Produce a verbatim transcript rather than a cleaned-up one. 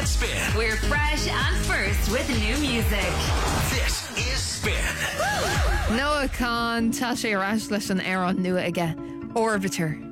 Get Spin. We're fresh and first with new music. This is Spin. Noah Khan, tá sé arás leis an air an nua aige. Orbiter.